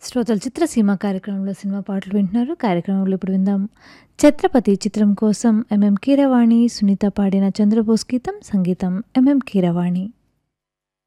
శ్రోతలు చిత్రసీమ కార్యక్రమంలో సినిమా పాటలు వింటున్నారు. కార్యక్రమంలో ఇప్పుడు విందాం. 'ఛత్రపతి' చిత్రం కోసం ఎంఎం కీరవాణి, సునీత పాడిన 'చంద్రబోస్' గీతం, సంగీతం ఎంఎం కీరవాణి.